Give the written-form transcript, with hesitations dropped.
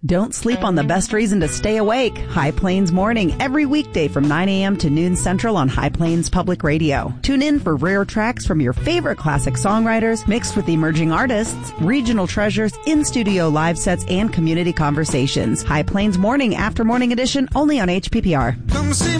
Don't sleep on the best reason to stay awake. High Plains Morning, every weekday from 9 a.m. to noon Central on High Plains Public Radio. Tune in for rare tracks from your favorite classic songwriters, mixed with emerging artists, regional treasures, in-studio live sets, and community conversations. High Plains Morning, after morning edition, only on HPPR. Come see